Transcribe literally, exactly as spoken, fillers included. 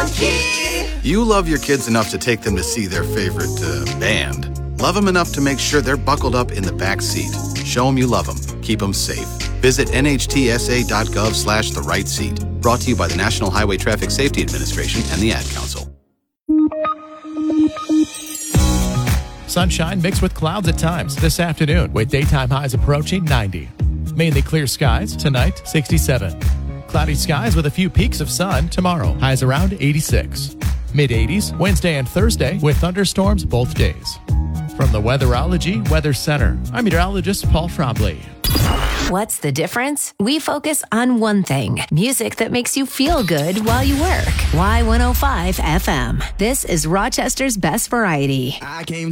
key. You love your kids enough to take them to see their favorite uh, band. Love them enough to make sure they're buckled up in the back seat. Show them you love them. Keep them safe. Visit nhtsa.gov slash the right seat. Brought to you by the National Highway Traffic Safety Administration and the Ad Council. Sunshine mixed with clouds at times this afternoon with daytime highs approaching ninety. Mainly clear skies tonight, sixty-seven. Cloudy skies with a few peaks of sun tomorrow, highs around eighty-six. Mid-eighties Wednesday and Thursday with thunderstorms both days. From the Weatherology Weather Center, I'm meteorologist Paul Frobley. What's the difference? We focus on one thing, music that makes you feel good while you work. Y one oh five F M. This is Rochester's best variety. I came